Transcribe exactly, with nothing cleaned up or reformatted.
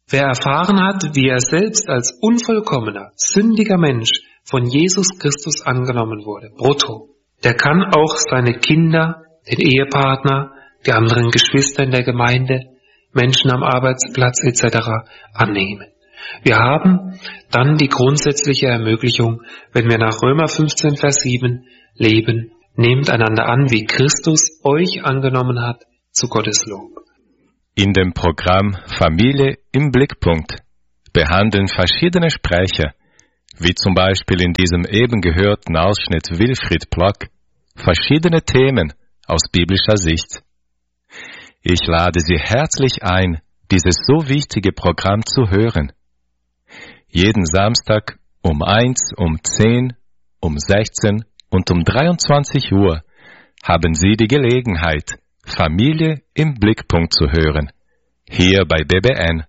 Wer erfahren hat, wie er selbst als unvollkommener, sündiger Mensch von Jesus Christus angenommen wurde, brutto, der kann auch seine Kinder, den Ehepartner, die anderen Geschwister in der Gemeinde, Menschen am Arbeitsplatz et cetera annehmen. Wir haben dann die grundsätzliche Ermöglichung, wenn wir nach Römer fünfzehn, Vers sieben leben, nehmt einander an, wie Christus euch angenommen hat, zu Gottes Lob. In dem Programm Familie im Blickpunkt behandeln verschiedene Sprecher, wie zum Beispiel in diesem eben gehörten Ausschnitt Wilfried Plock, verschiedene Themen aus biblischer Sicht. Ich lade Sie herzlich ein, dieses so wichtige Programm zu hören. Jeden Samstag um eins, um zehn, um sechzehn und um dreiundzwanzig Uhr haben Sie die Gelegenheit, Familie im Blickpunkt zu hören, hier bei B B N.